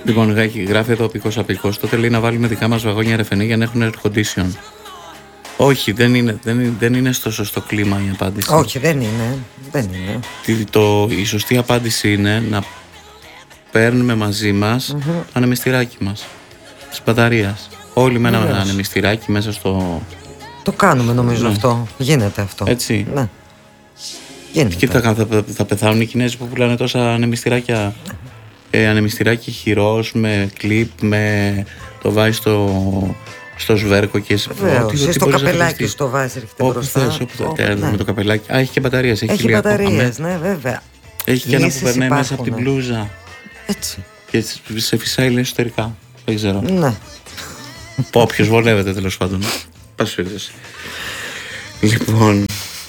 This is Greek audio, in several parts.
Λοιπόν, γράφει εδώ ο Πίκος Απίκος. Τότε λέει να βάλουμε δικά μας βαγόνια ρεφενή για να έχουν air condition. Όχι, δεν είναι στο σωστό κλίμα η απάντηση. Όχι, δεν είναι. Η σωστή απάντηση είναι να παίρνουμε μαζί μας το ανεμιστηράκι μας της μπαταρίας. Όλοι με ένα ανεμιστηράκι μέσα στο... Το κάνουμε νομίζω αυτό. Γίνεται αυτό. Έτσι. Ναι. Γίνεται. Κοίτα, θα πεθάνουν οι Κινέζοι που πουλάνε τόσα ανεμιστηράκια. Ανεμιστηράκι χειρός με κλιπ, το βάζει στο σβέρκο και εσύ στο καπελάκι στο βάζει, έρχεται μπροστά. Με το καπελάκι. Έχει και μπαταρίες. Έχει μπαταρίες, ναι, βέβαια. Έχει και ένα που περνάει μέσα από την μπλούζα. Έτσι. Και σε φυσάει λέει εσωτερικά. Δεν ξέρω. Ναι. Όποιος βολεύεται τέλος πάντων. Πας ήρθες. Λοιπόν.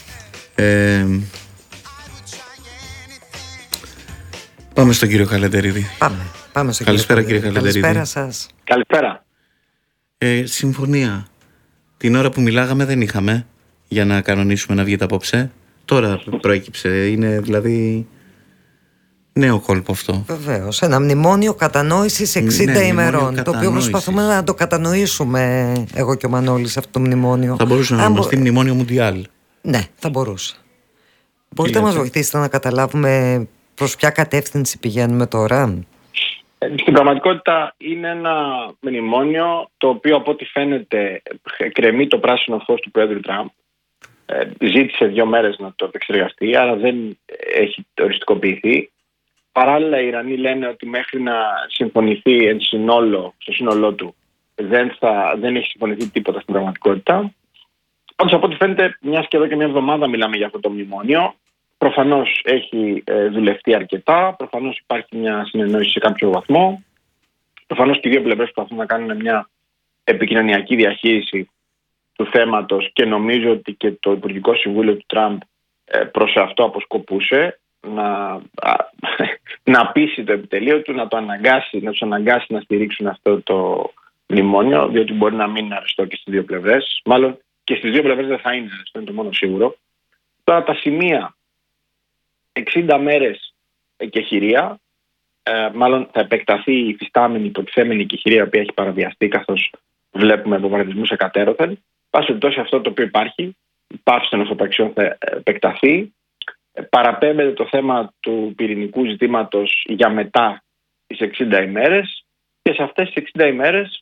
Πάμε στον κύριο Καλεντερίδη. Πάμε στον Καλησπέρα κύριε Καλεντερίδη. Καλησπέρα σας. Καλησπέρα. Συμφωνία. Την ώρα που μιλάγαμε δεν είχαμε για να κανονίσουμε να βγείτε απόψε. Τώρα προέκυψε. Είναι δηλαδή νέο κόλπο αυτό. Βεβαίως. Ένα μνημόνιο κατανόησης 60 ημερών. Το οποίο προσπαθούμε να το κατανοήσουμε εγώ και ο Μανώλης αυτό το μνημόνιο. Θα μπορούσε να ονομαστεί μνημόνιο Μουντιάλ. Ναι, θα μπορούσε. Μπορείτε να μας βοηθήσετε να καταλάβουμε προς ποια κατεύθυνση πηγαίνουμε τώρα? Στην πραγματικότητα είναι ένα μνημόνιο το οποίο από ό,τι φαίνεται κρεμεί το πράσινο φως του Πρόεδρου Τραμπ. Ζήτησε 2 μέρες να το επεξεργαστεί, άρα δεν έχει οριστικοποιηθεί. Παράλληλα οι Ιρανοί λένε ότι μέχρι να συμφωνηθεί στο σύνολό του δεν έχει συμφωνηθεί τίποτα στην πραγματικότητα. Πάντως από ό,τι φαίνεται, μιας και εδώ και μια εβδομάδα μιλάμε για αυτό το μνημόνιο, προφανώς έχει δουλευτεί αρκετά, προφανώς υπάρχει μια συνεννόηση σε κάποιο βαθμό, προφανώς και οι δύο πλευρές προσπαθούν να κάνουν μια επικοινωνιακή διαχείριση του θέματος και νομίζω ότι και το Υπουργικό Συμβούλιο του Τραμπ προς αυτό αποσκοπούσε, να πείσει το επιτελείο του, να τους αναγκάσει να στηρίξουν αυτό το μνημόνιο, διότι μπορεί να μην είναι αρεστό και στις δύο πλευρές. Μάλλον και στις δύο πλευρές δεν θα είναι αρεστό, είναι το μόνο σίγουρο. Τώρα τα σημεία 60 μέρες εκεχηρία, μάλλον θα επεκταθεί η υφιστάμενη υποτιθέμενη εκεχηρία, η οποία έχει παραβιαστεί, καθώς βλέπουμε βομβαρδισμούς εκατέρωθεν. Πάση περιπτώσει, αυτό το οποίο υπάρχει, η πάυση των εχθροπραξιών θα επεκταθεί. Παραπέμπεται το θέμα του πυρηνικού ζητήματος για μετά τις 60 ημέρες και σε αυτές τις 60 ημέρες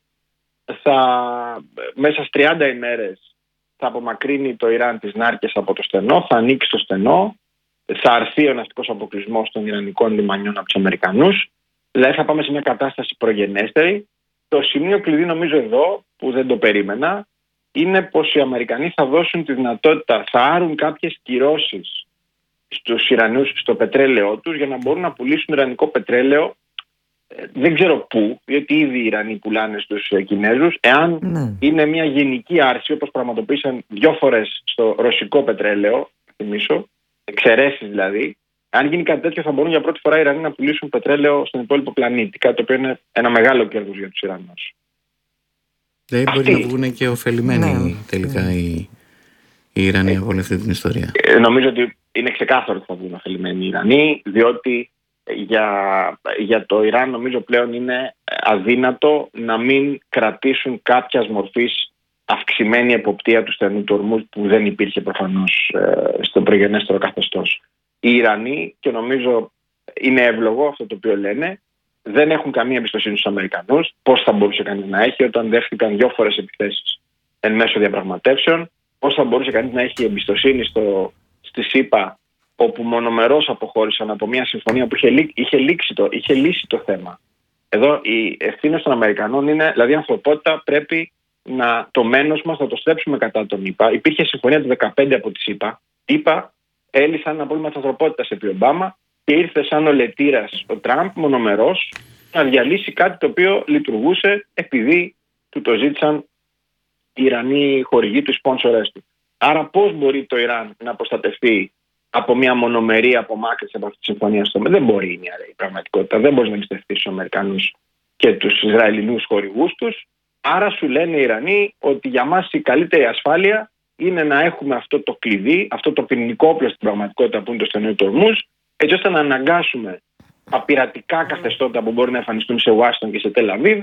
μέσα στις 30 ημέρες θα απομακρύνει το Ιράν τις νάρκες από το στενό, θα ανοίξει το στενό, θα αρθεί ο ναυτικός αποκλεισμός των Ιρανικών λιμανιών από τους Αμερικανούς, δηλαδή θα πάμε σε μια κατάσταση προγενέστερη. Το σημείο κλειδί νομίζω εδώ, που δεν το περίμενα, είναι πως οι Αμερικανοί θα δώσουν τη δυνατότητα, θα άρουν κάποιες κυρώσεις στους Ιρανούς στο πετρέλαιό τους για να μπορούν να πουλήσουν ιρανικό πετρέλαιο, δεν ξέρω πού, διότι ήδη οι Ιρανοί πουλάνε στους Κινέζους. Εάν είναι μια γενική άρση, όπως πραγματοποίησαν 2 φορές στο ρωσικό πετρέλαιο, θυμίσω, εξαιρέσεις δηλαδή, αν γίνει κάτι τέτοιο θα μπορούν για πρώτη φορά οι Ιρανοί να πουλήσουν πετρέλαιο στον υπόλοιπο πλανήτη, κάτι το οποίο είναι ένα μεγάλο κέρδος για τους Ιρανούς. Δεν μπορεί να βγουν και ωφελημένοι τελικά οι Ιρανοί από όλη αυτή την ιστορία. Νομίζω ότι είναι ξεκάθαρο ότι θα βγουν ωφελημένοι οι Ιρανοί, διότι για το Ιράν νομίζω πλέον είναι αδύνατο να μην κρατήσουν κάποιας μορφής αυξημένη εποπτεία του στενού του Ορμούζ, που δεν υπήρχε προφανώς στο προγενέστερο καθεστώς. Οι Ιρανοί, και νομίζω είναι εύλογο αυτό το οποίο λένε, δεν έχουν καμία εμπιστοσύνη στους Αμερικανούς. Πώς θα μπορούσε κανείς να έχει όταν δέχτηκαν 2 φορές επιθέσεις εν μέσω διαπραγματεύσεων? Πώς θα μπορούσε κανείς να έχει εμπιστοσύνη στη ΣΥΠΑ, όπου μονομερώς αποχώρησαν από μια συμφωνία που είχε λύσει το θέμα? Εδώ οι ευθύνες των Αμερικανών είναι, δηλαδή η ανθρωπότητα πρέπει το μένος μας να το στρέψουμε κατά τον ΗΠΑ. Υπήρχε συμφωνία του 2015 από τη ΣΥΠΑ. ΗΠΑ έλυσαν ένα πρόβλημα της ανθρωπότητας επί Ομπάμα και ήρθε σαν ο λετήρας ο Τραμπ μονομερώς να διαλύσει κάτι το οποίο λειτουργούσε επειδή του το ζήτησαν οι Ιρανοί χορηγοί του, οι σπόνσορες του. Άρα πώς μπορεί το Ιράν να προστατευτεί από μια μονομερή απομάκρυνση από αυτή τη συμφωνία? Δεν μπορεί, είναι η πραγματικότητα. Δεν μπορεί να εμπιστευτεί στους Αμερικανούς και τους Ισραηλινούς χορηγούς τους. Άρα σου λένε οι Ιρανοί ότι για μας η καλύτερη ασφάλεια είναι να έχουμε αυτό το κλειδί, αυτό το πυρηνικό όπλο στην πραγματικότητα που είναι το στενό του Ορμούζ, έτσι ώστε να αναγκάσουμε απειρατικά καθεστώτα που μπορεί να εμφανιστούν σε Ουάσιγκτον και σε Τελ Αβίβ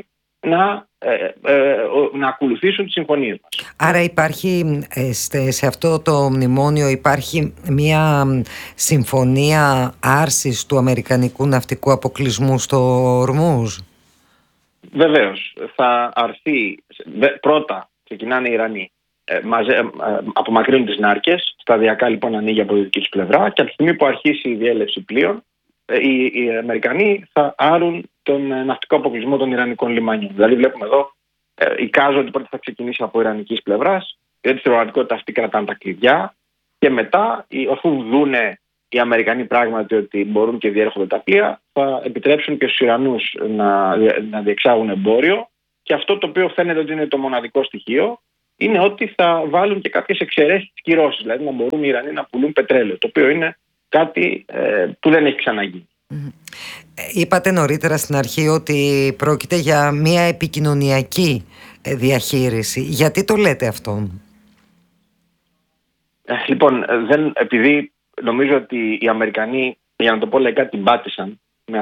να ακολουθήσουν τις συμφωνίες μας. Άρα υπάρχει σε αυτό το μνημόνιο υπάρχει μια συμφωνία άρσης του αμερικανικού ναυτικού αποκλεισμού στο Ορμούζ? Βεβαίως, θα αρθεί. Πρώτα ξεκινάνε οι Ιρανοί, απομακρύνουν τις νάρκες, σταδιακά λοιπόν ανοίγει από τη δική τους πλευρά, και από τη στιγμή που αρχίσει η διέλευση πλοίων, οι Αμερικανοί θα άρουν τον ναυτικό αποκλεισμό των Ιρανικών λιμανιών. Δηλαδή βλέπουμε εδώ, εικάζω ότι πρώτα θα ξεκινήσει από ιρανικής πλευράς, γιατί στην πραγματικότητα αυτοί κρατάνε τα κλειδιά, και μετά, αφού δούνε οι Αμερικανοί πράγματι ότι μπορούν και διέρχονται τα πλοία, θα επιτρέψουν και στους Ιρανούς να διεξάγουν εμπόριο, και αυτό το οποίο φαίνεται ότι είναι το μοναδικό στοιχείο είναι ότι θα βάλουν και κάποιες εξαιρέσεις στις κυρώσεις, δηλαδή να μπορούν οι Ιρανοί να πουλούν πετρέλαιο, το οποίο είναι κάτι που δεν έχει ξαναγίνει. Είπατε νωρίτερα στην αρχή ότι πρόκειται για μια επικοινωνιακή διαχείριση. Γιατί το λέτε αυτό? Λοιπόν, επειδή νομίζω ότι οι Αμερικανοί, για να το πω λαϊκά, την πάτησαν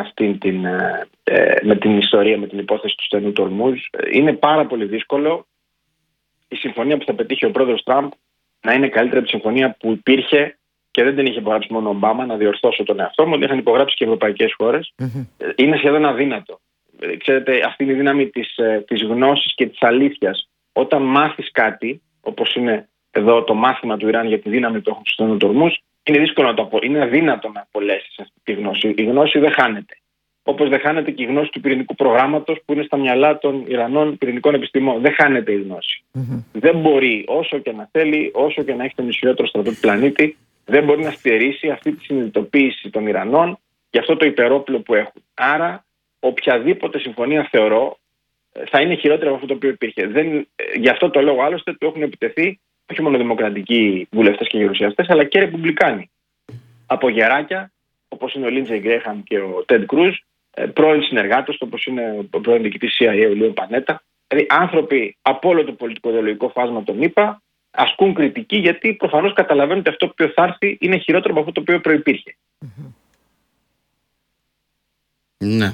με την ιστορία, με την υπόθεση του στενού του Ορμούζ, είναι πάρα πολύ δύσκολο η συμφωνία που θα πετύχει ο πρόεδρος Τραμπ να είναι καλύτερη από τη συμφωνία που υπήρχε και δεν την είχε υπογράψει μόνο ο Ομπάμα. Να διορθώσω τον εαυτό μου, ότι είχαν υπογράψει και ευρωπαϊκές χώρες. Είναι σχεδόν αδύνατο. Ξέρετε, αυτή είναι η δύναμη της γνώσης και της αλήθειας. Όταν μάθεις κάτι, όπως είναι εδώ το μάθημα του Ιράν για τη δύναμη που έχουν στους στενούς ορμούς, είναι δύσκολο είναι αδύνατο να απολέσεις αυτή τη γνώση. Η γνώση δεν χάνεται. Όπως δεν χάνεται και η γνώση του πυρηνικού προγράμματος που είναι στα μυαλά των Ιρανών πυρηνικών επιστημών. Δεν χάνεται η γνώση. Δεν μπορεί, όσο και να θέλει, όσο και να έχει τον ισχυρότερο στρατό του πλανήτη, δεν μπορεί να στερήσει αυτή τη συνειδητοποίηση των Ιρανών για αυτό το υπερόπλο που έχουν. Άρα, οποιαδήποτε συμφωνία, θεωρώ, θα είναι χειρότερη από αυτό το οποίο υπήρχε. Γι' αυτό το λόγο, άλλωστε, του έχουν επιτεθεί όχι μόνο δημοκρατικοί βουλευτές και γερουσιαστές, αλλά και ρεπουμπλικάνοι. Από γεράκια, όπως είναι ο Λίντζεϊ Γκρέχαμ και ο Τεντ Κρούζ, πρώην συνεργάτες, όπως είναι ο πρώην διοικητής CIA, ο Λίον Πανέτα. Δηλαδή, άνθρωποι από όλο το πολιτικό-ιδεολογικό φάσμα των ΗΠΑ ασκούν κριτική, γιατί προφανώς καταλαβαίνουν ότι αυτό που θα έρθει είναι χειρότερο από αυτό το οποίο προϋπήρχε. Ναι.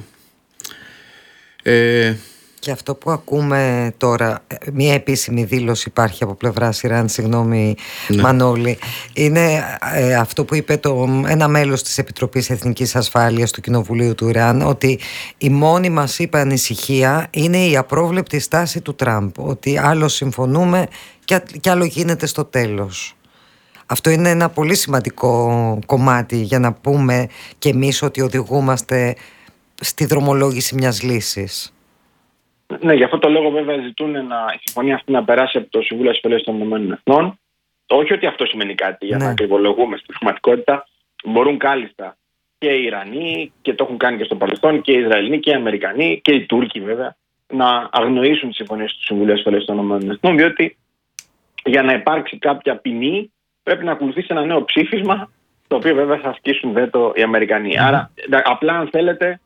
Και αυτό που ακούμε τώρα, μια επίσημη δήλωση υπάρχει από πλευράς Ιράν, συγγνώμη Μανώλη, είναι αυτό που είπε ένα μέλος της Επιτροπής Εθνικής Ασφάλειας του Κοινοβουλίου του Ιράν, ότι η μόνη μας, είπε, ανησυχία είναι η απρόβλεπτη στάση του Τραμπ, ότι άλλο συμφωνούμε και άλλο γίνεται στο τέλος. Αυτό είναι ένα πολύ σημαντικό κομμάτι για να πούμε κι εμείς ότι οδηγούμαστε στη δρομολόγηση μιας λύσης. Ναι, γι' αυτό το λόγο βέβαια ζητούν η συμφωνία αυτή να περάσει από το Συμβούλιο Ασφαλείας των Ηνωμένων. Όχι ότι αυτό σημαίνει κάτι, για να ακριβολογούμε στην πραγματικότητα. Μπορούν κάλλιστα και οι Ιρανοί, και το έχουν κάνει και στο παρελθόν, και οι Ισραηλοί και οι Αμερικανοί και οι Τούρκοι βέβαια, να αγνοήσουν τις συμφωνίες του Συμβουλίου Ασφαλείας των Ηνωμένων, διότι για να υπάρξει κάποια ποινή πρέπει να ακολουθήσει ένα νέο ψήφισμα, το οποίο βέβαια θα ασκήσουν βέτο οι Αμερικανοί. Άρα, απλά αν θέλετε,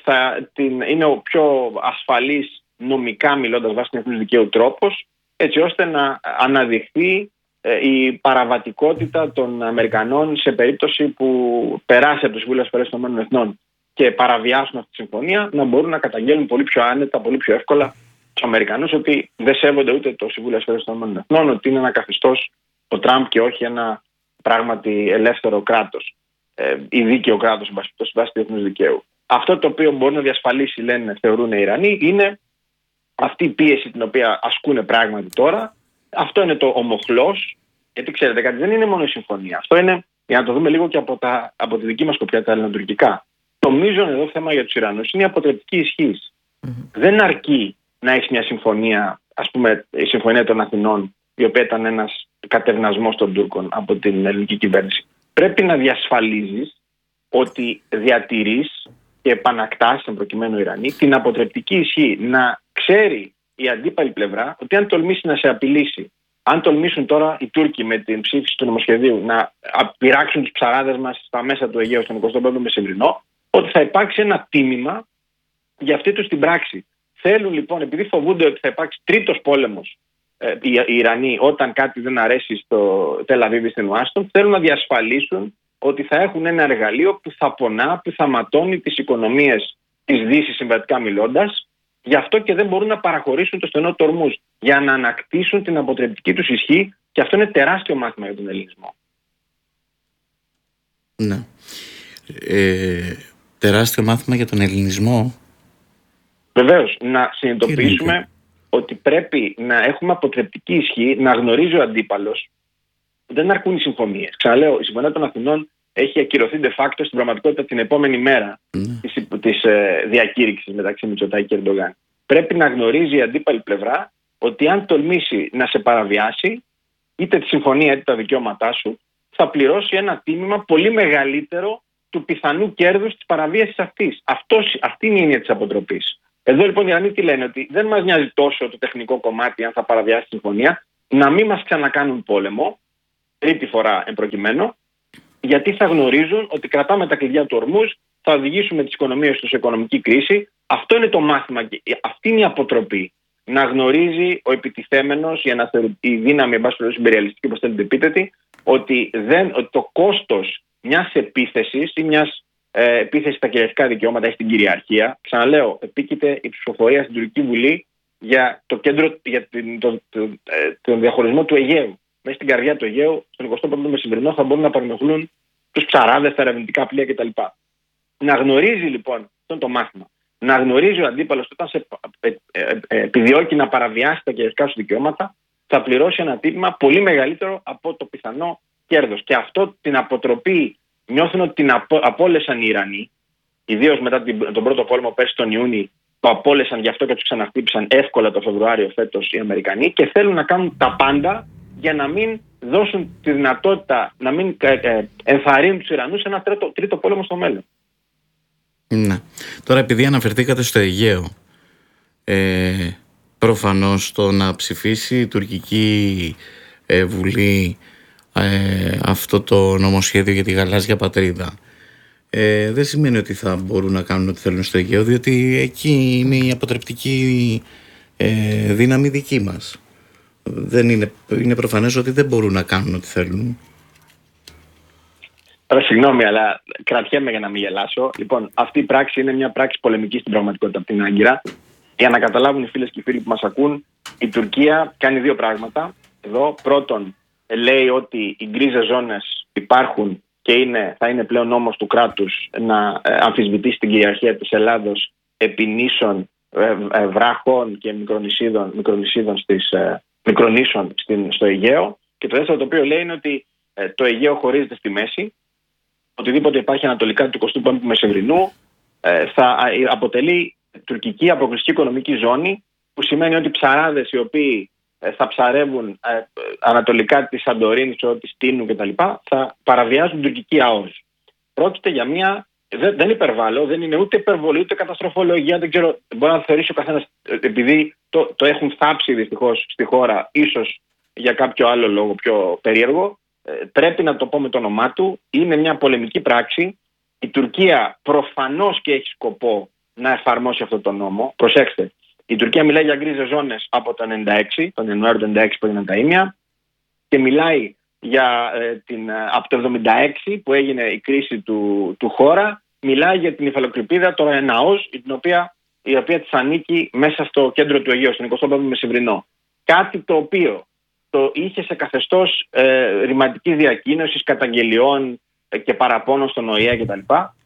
είναι ο πιο ασφαλής, νομικά μιλώντας, βάσει του διεθνούς δικαίου τρόπος, έτσι ώστε να αναδειχθεί η παραβατικότητα των Αμερικανών σε περίπτωση που περάσει από το Συμβούλιο Ασφαλείας των Ηνωμένων και παραβιάσουν αυτή τη συμφωνία, να μπορούν να καταγγέλνουν πολύ πιο άνετα, πολύ πιο εύκολα τους Αμερικανούς ότι δεν σέβονται ούτε το Συμβούλιο Ασφαλείας των Ηνωμένων, ότι είναι ένα καθεστώς ο Τραμπ και όχι ένα πράγματι ελεύθερο κράτος ή δίκαιο κράτος, βάσει του διεθνούς δικαίου. Αυτό το οποίο μπορεί να διασφαλίσει, θεωρούν οι Ιρανοί, είναι αυτή η πίεση την οποία ασκούν πράγματι τώρα. Αυτό είναι το ομοχλός, γιατί ξέρετε κάτι, δεν είναι μόνο η συμφωνία. Αυτό είναι, για να το δούμε λίγο και από τη δική μας σκοπιά, τα ελληνοτουρκικά. Το μείζον εδώ θέμα για τους Ιρανούς είναι η αποτρεπτική ισχύς. Δεν αρκεί να έχει μια συμφωνία, ας πούμε η Συμφωνία των Αθηνών, η οποία ήταν ένας κατευνασμός των Τούρκων από την ελληνική κυβέρνηση. Πρέπει να διασφαλίζεις ότι διατηρείς και επανακτάς, εν προκειμένου Ιρανοί, την αποτρεπτική ισχύ. Να ξέρει η αντίπαλη πλευρά ότι αν τολμήσει να σε απειλήσει, αν τολμήσουν τώρα οι Τούρκοι με την ψήφιση του νομοσχεδίου να πειράξουν τους ψαράδες μας στα μέσα του Αιγαίου στον 25ο μεσημβρινό, ότι θα υπάρξει ένα τίμημα για αυτή τους την πράξη. Θέλουν λοιπόν, επειδή φοβούνται ότι θα υπάρξει τρίτος πόλεμος οι Ιρανοί όταν κάτι δεν αρέσει στο Τελ Αβίβ ή στην Ουάσιγκτον, θέλουν να διασφαλίσουν ότι θα έχουν ένα εργαλείο που θα πονά, που θα ματώνει τις οικονομίες της Δύσης, συμβατικά μιλώντας. Γι' αυτό και δεν μπορούν να παραχωρήσουν το στενό του ορμούς για να ανακτήσουν την αποτρεπτική τους ισχύ, και αυτό είναι τεράστιο μάθημα για τον ελληνισμό. Ναι. Τεράστιο μάθημα για τον ελληνισμό. Βεβαίως, να συνειδητοποιήσουμε ότι πρέπει να έχουμε αποτρεπτική ισχύ, να γνωρίζει ο αντίπαλος. Δεν αρκούν οι συμφωνίες. Ξαναλέω, η Συμφωνία των Αθηνών έχει ακυρωθεί de facto στην πραγματικότητα την επόμενη μέρα της διακήρυξης μεταξύ Μητσοτάκη και Ερντογάν. Πρέπει να γνωρίζει η αντίπαλη πλευρά ότι αν τολμήσει να σε παραβιάσει είτε τη συμφωνία είτε τα δικαιώματά σου, θα πληρώσει ένα τίμημα πολύ μεγαλύτερο του πιθανού κέρδους της παραβίασης αυτής. Αυτή είναι η έννοια της αποτροπής. Εδώ λοιπόν οι Ιρανοί τι λένε, ότι δεν μας νοιάζει τόσο το τεχνικό κομμάτι αν θα παραβιάσει τη συμφωνία, να μην μας ξανακάνουν πόλεμο, τρίτη φορά εμπροκειμένο, γιατί θα γνωρίζουν ότι κρατάμε τα κλειδιά του ορμούς, θα οδηγήσουμε τις οικονομίες τους σε οικονομική κρίση. Αυτό είναι το μάθημα, αυτή είναι η αποτροπή. Να γνωρίζει ο επιτιθέμενος, η δύναμη, εν πάση περιπτώσει, υπεριαλιστική, όπως θέλετε επίτετη, ότι το κόστος μιας επίθεσης ή μιας επίθεσης στα κυριαρχικά δικαιώματα ή στην κυριαρχία, ξαναλέω, επίκειται η ψηφοφορία στην Τουρκική Βουλή για το κέντρο, για τον διαχωρισμό του Αιγαίου. Μέσα στην καρδιά του Αιγαίου, στον 25ο μεσημβρινό, θα μπορούν να παρενοχλούν τους ψαράδες, τα ερευνητικά πλοία κτλ. Να γνωρίζει λοιπόν, αυτό είναι το μάθημα, να γνωρίζει ο αντίπαλος όταν επιδιώκει να παραβιάσει τα κυριαρχικά σου δικαιώματα, θα πληρώσει ένα τίμημα πολύ μεγαλύτερο από το πιθανό κέρδος. Και αυτό την αποτροπή νιώθουν ότι την απόλεσαν οι Ιρανοί, ιδίως μετά τον πρώτο πόλεμο πέρσι τον Ιούνιο, που απόλεσαν, γι' αυτό και τους ξαναχτύπησαν εύκολα το Φεβρουάριο φέτος οι Αμερικανοί, και θέλουν να κάνουν τα πάντα για να μην δώσουν τη δυνατότητα, να μην ενθαρρύνουν τους Ιρανούς σε ένα τρίτο πόλεμο στο μέλλον. Ναι. Τώρα, επειδή αναφερθήκατε στο Αιγαίο, προφανώς το να ψηφίσει η τουρκική Βουλή αυτό το νομοσχέδιο για τη γαλάζια πατρίδα δεν σημαίνει ότι θα μπορούν να κάνουν ό,τι θέλουν στο Αιγαίο, διότι εκεί είναι η αποτρεπτική δύναμη δική μας. Είναι προφανές ότι δεν μπορούν να κάνουν ό,τι θέλουν. Συγγνώμη, αλλά κρατιέμαι για να μην γελάσω. Λοιπόν, αυτή η πράξη είναι μια πράξη πολεμική στην πραγματικότητα από την Άγκυρα. Για να καταλάβουν οι φίλες και οι φίλοι που μας ακούν, η Τουρκία κάνει δύο πράγματα. Εδώ, πρώτον, λέει ότι οι γκρίζες ζώνες υπάρχουν και θα είναι πλέον νόμος του κράτους να αμφισβητήσει την κυριαρχία της Ελλάδος επί νήσων, βράχων και μικρονήσων στο Αιγαίο. Και το δεύτερο το οποίο λέει είναι ότι το Αιγαίο χωρίζεται στη μέση. Οτιδήποτε υπάρχει ανατολικά του 25ου μεσημβρινού θα αποτελεί τουρκική αποκλειστική οικονομική ζώνη, που σημαίνει ότι ψαράδες οι οποίοι θα ψαρεύουν ανατολικά της Σαντορίνης, της Τίνου κτλ. Θα παραβιάζουν την τουρκική ΑΟΣ. Πρόκειται για μια. Δεν υπερβάλλω, δεν είναι ούτε υπερβολή ούτε καταστροφολογία. Δεν ξέρω, μπορεί να θεωρήσει ο καθένας, επειδή το έχουν θάψει δυστυχώς στη χώρα, ίσως για κάποιο άλλο λόγο πιο περίεργο. Πρέπει να το πω με το όνομά του. Είναι μια πολεμική πράξη. Η Τουρκία προφανώς και έχει σκοπό να εφαρμόσει αυτό το νόμο. Προσέξτε, η Τουρκία μιλάει για γκρίζες ζώνες από το 96, τον Ιανουάριο του 96 που έγιναν τα ήμια, και μιλάει για από το 76 που έγινε η κρίση του χώρα, μιλάει για την υφαλοκρηπίδα, τώρα ένα ΑΟΣ, η οποία της ανήκει μέσα στο κέντρο του Αιγαίου, στον 25ο μεσημβρινό. Κάτι το οποίο το είχε σε καθεστώς ρηματικής διακοίνωσης, καταγγελιών και παραπώνων στον ΟΗΕ κτλ.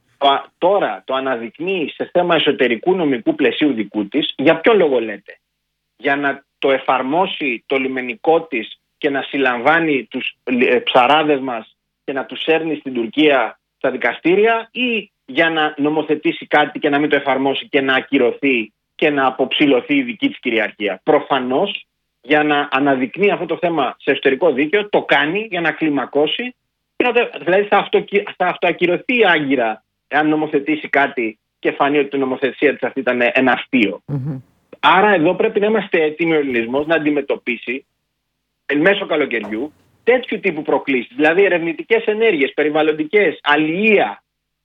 Τώρα το αναδεικνύει σε θέμα εσωτερικού νομικού πλαισίου δικού της. Για ποιο λόγο λέτε? Για να το εφαρμόσει το λιμενικό της και να συλλαμβάνει τους ψαράδες μας και να τους έρνει στην Τουρκία στα δικαστήρια, ή για να νομοθετήσει κάτι και να μην το εφαρμόσει και να ακυρωθεί και να αποψηλωθεί η δική της κυριαρχία? Προφανώς για να αναδεικνύει αυτό το θέμα σε εσωτερικό δίκαιο, το κάνει για να κλιμακώσει. Δηλαδή θα αυτοακυρωθεί η Άγκυρα εάν νομοθετήσει κάτι και φανεί ότι η νομοθεσία της αυτή ήταν ένα αστείο. Mm-hmm. Άρα εδώ πρέπει να είμαστε έτοιμοι ο ελληνισμός να αντιμετωπίσει μέσω καλοκαιριού τέτοιου τύπου προκλήσεις. Δηλαδή ερευνητικές ενέργειες, περιβαλλοντικές, αλληλεία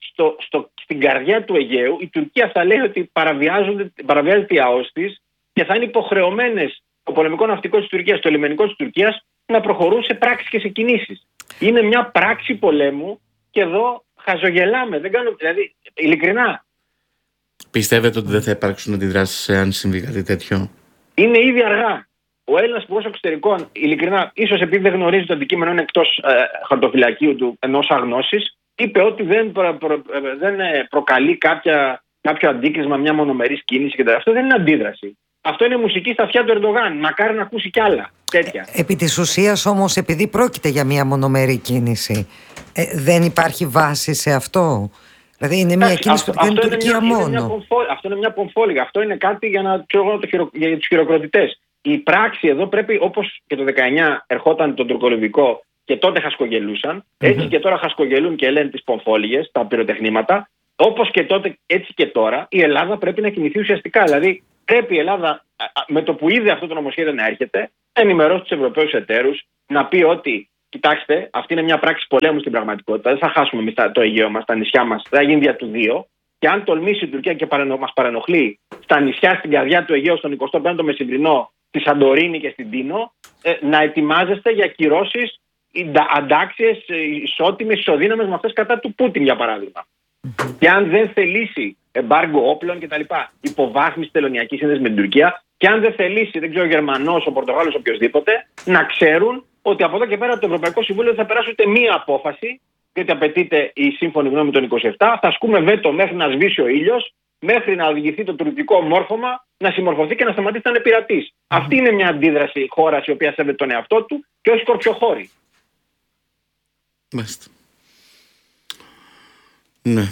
στην καρδιά του Αιγαίου. Η Τουρκία θα λέει ότι παραβιάζεται η ΑΟΣ της και θα είναι υποχρεωμένες το πολεμικό ναυτικό της Τουρκίας, το λιμενικό της Τουρκίας, να προχωρούν σε πράξεις και σε κινήσεις. Είναι μια πράξη πολέμου και εδώ χαζογελάμε. Δεν κάνω, δηλαδή, ειλικρινά. Πιστεύετε ότι δεν θα υπάρξουν αντιδράσεις αν συμβεί κάτι τέτοιο? Είναι ήδη αργά. Ο Έλληνας Υπουργός Εξωτερικών, ειλικρινά, ίσως επειδή δεν γνωρίζει το αντικείμενο, είναι εκτός χαρτοφυλακίου του ενός αγνώσης, είπε ότι δεν προκαλεί κάποιο αντίκρισμα, μια μονομερής κίνηση κτλ. Αυτό δεν είναι αντίδραση. Αυτό είναι μουσική στα αυτιά του Ερντογάν. Μακάρι να ακούσει κι άλλα τέτοια. Επί της ουσίας όμως, επειδή πρόκειται για μια μονομερή κίνηση, δεν υπάρχει βάση σε αυτό? Δηλαδή είναι μια κίνηση που κάνει η Τουρκία μόνο. Αυτό είναι μια πομφόλιγα. Αυτό είναι κάτι για τους χειροκροτητές. Η πράξη εδώ πρέπει, όπως και το 19 ερχόταν το τουρκολιβικό και τότε χασκογελούσαν, έτσι και τώρα χασκογελούν και λένε τις πομφόλιγες, τα πυροτεχνήματα, όπως και τότε, έτσι και τώρα, η Ελλάδα πρέπει να κινηθεί ουσιαστικά. Δηλαδή πρέπει η Ελλάδα, με το που είδε αυτό το νομοσχέδιο να έρχεται, να ενημερώσει τους Ευρωπαίους εταίρους, να πει ότι κοιτάξτε, αυτή είναι μια πράξη πολέμου στην πραγματικότητα. Δεν θα χάσουμε εμείς το Αιγαίο μας, τα νησιά μας, θα γίνει δια του δύο. Και αν τολμήσει η Τουρκία και μας παρενοχλεί στα νησιά, στην καρδιά του Αιγαίου, στον 25ο Μεσημβρινό, στη Σαντορίνη και στην Τίνο, να ετοιμάζεστε για κυρώσεις αντάξιες, ισότιμες, ισοδύναμες με αυτές κατά του Πούτιν, για παράδειγμα. Και αν δεν θελήσει εμπάργκο όπλων κτλ., υποβάθμιση τελωνιακής σύνδεσης με την Τουρκία, και αν δεν θελήσει, δεν ξέρω, ο Γερμανός, ο Πορτογάλος, οποιοδήποτε, να ξέρουν ότι από εδώ και πέρα από το Ευρωπαϊκό Συμβούλιο δεν θα περάσει ούτε μία απόφαση, γιατί απαιτείται η σύμφωνη γνώμη των 27. Θα ασκούμε βέτο μέχρι να σβήσει ο ήλιος, μέχρι να οδηγηθεί το τουρκικό μόρφωμα, να συμμορφωθεί και να σταματήσει να είναι πειρατής. Αυτή είναι μια αντίδραση χώρας η οποία σέβεται τον εαυτό του και όχι σκορπιοχώρη. Μάλιστα. Ναι.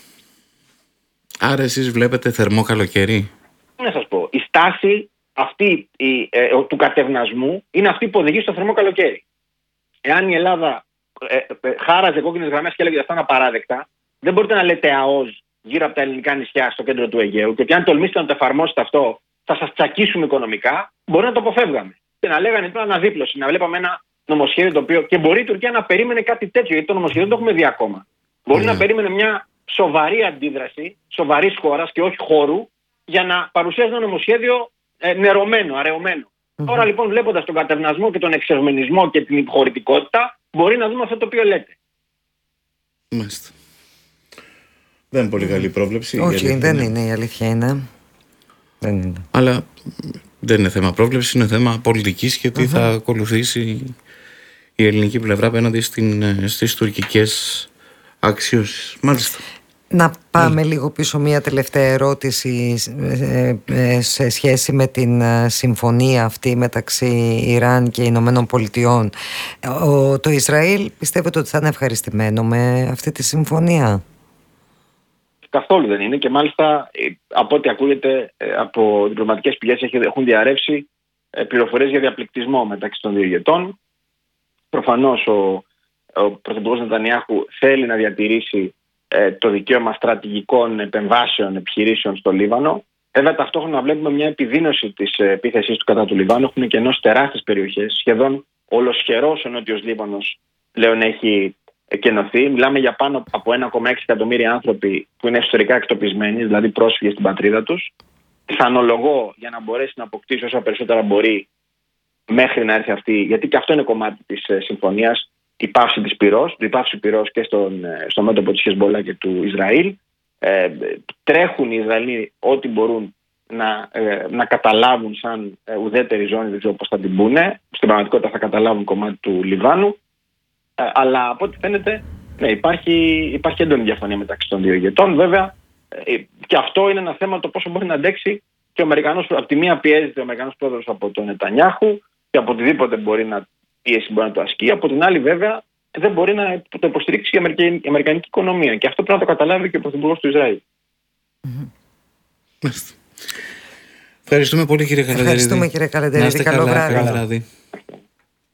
Άρα εσείς βλέπετε θερμό καλοκαίρι? Να σας πω, η στάση αυτή του κατευνασμού είναι αυτή που οδηγεί στο θερμό καλοκαίρι. Εάν η Ελλάδα χάραζε κόκκινες γραμμές και έλεγε αυτά είναι απαράδεκτα, δεν μπορείτε να λέτε ΑΟΣ γύρω από τα ελληνικά νησιά στο κέντρο του Αιγαίου, και ότι αν τολμήσετε να το εφαρμόσετε αυτό θα σας τσακίσουμε οικονομικά, μπορεί να το αποφεύγαμε. Και να λέγανε τώρα αναδίπλωση, να βλέπαμε ένα νομοσχέδιο το οποίο. Και μπορεί η Τουρκία να περίμενε κάτι τέτοιο, γιατί το νομοσχέδιο δεν το έχουμε δει ακόμα. Μπορεί να περίμενε μια σοβαρή αντίδραση, σοβαρής χώρας και όχι χώρου, για να παρουσιάσει ένα νομοσχέδιο νερωμένο, αραιωμένο. Τώρα λοιπόν, βλέποντας τον κατευνασμό και τον εξευμενισμό και την υποχωρητικότητα, μπορεί να δούμε αυτό το οποίο λέτε. Μάλιστα. Δεν είναι πολύ καλή πρόβλεψη. Όχι, δεν είναι, η αλήθεια είναι. Δεν είναι. Αλλά δεν είναι θέμα πρόβλεψης, είναι θέμα πολιτικής και τι θα ακολουθήσει η ελληνική πλευρά απέναντι στις τουρκικές αξιώσεις. Μάλιστα. Να πάμε λίγο πίσω, μια τελευταία ερώτηση σε σχέση με την συμφωνία αυτή μεταξύ Ιράν και Ηνωμένων Πολιτειών. Το Ισραήλ πιστεύετε ότι θα είναι ευχαριστημένο με αυτή τη συμφωνία? Καθόλου δεν είναι, και μάλιστα από ό,τι ακούγεται από διπλωματικές πηγές έχουν διαρρεύσει πληροφορίες για διαπληκτισμό μεταξύ των δύο ηγετών. Προφανώς ο Πρωθυπουργός Νετανιάχου θέλει να διατηρήσει το δικαίωμα στρατηγικών επεμβάσεων, επιχειρήσεων στο Λίβανο. Βέβαια, ταυτόχρονα βλέπουμε μια επιδείνωση της επίθεσης του κατά του Λιβάνου. Έχουν κενώσει τεράστιες περιοχές, σχεδόν ολοσχερός ο Νότιος Λίβανος πλέον έχει εκενωθεί. Μιλάμε για πάνω από 1,6 εκατομμύρια άνθρωποι που είναι ιστορικά εκτοπισμένοι, δηλαδή πρόσφυγες στην πατρίδα τους. Πιθανολογώ, για να μπορέσει να αποκτήσει όσα περισσότερα μπορεί μέχρι να έρθει αυτή, γιατί και αυτό είναι κομμάτι της συμφωνίας, η πάυση της πυρός, η πάυση πυρός και στο μέτωπο της Χεσμπολά και του Ισραήλ. Τρέχουν οι Ισραηλοί ό,τι μπορούν να καταλάβουν σαν ουδέτερη ζώνη, δεν ξέρω πώς θα την πούνε. Στην πραγματικότητα θα καταλάβουν κομμάτι του Λιβάνου. Αλλά από ό,τι φαίνεται, ναι, υπάρχει έντονη διαφωνία μεταξύ των δύο ηγετών. Βέβαια, και αυτό είναι ένα θέμα το πόσο μπορεί να αντέξει και ο Αμερικανός. Από τη μία πιέζεται ο Αμερικανός πρόεδρος από τον Νετανιάχου και από οτιδήποτε πίεση μπορεί να το ασκεί. Από την άλλη, βέβαια, δεν μπορεί να το υποστηρίξει η αμερικανική οικονομία. Και αυτό πρέπει να το καταλάβει και ο Πρωθυπουργός του Ισραήλ. Ευχαριστούμε πολύ, κύριε Καλαντερίδη. Ευχαριστούμε, κύριε Καλαντερίδη. Καλό βράδυ.